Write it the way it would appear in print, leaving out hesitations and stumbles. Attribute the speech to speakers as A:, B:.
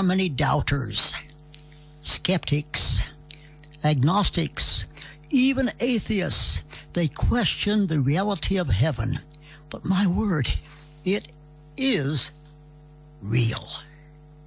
A: many doubters, skeptics, agnostics, even atheists. They question the reality of heaven. But my word, it is real.